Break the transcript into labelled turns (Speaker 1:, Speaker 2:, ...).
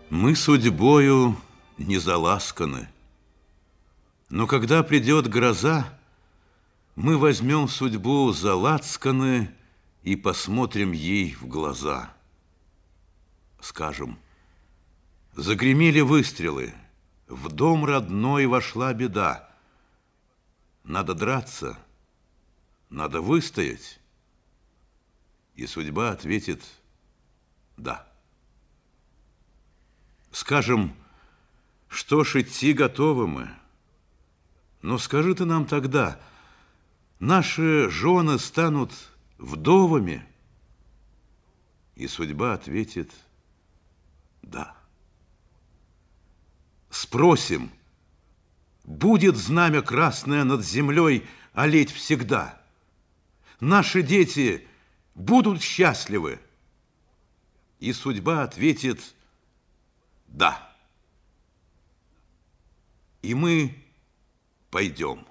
Speaker 1: Мы судьбою не заласканы, но когда придет гроза, мы возьмем судьбу за лацканы и посмотрим ей в глаза. Скажем: загремели выстрелы, в дом родной вошла беда. Надо драться, надо выстоять. И судьба ответит: да. Скажем: что ж, идти готовы мы. Но скажи ты нам тогда, наши жены станут вдовами? И судьба ответит: да. Спросим: будет знамя красное над землей олеть всегда? Наши дети будут счастливы? И судьба ответит: да. И мы пойдем.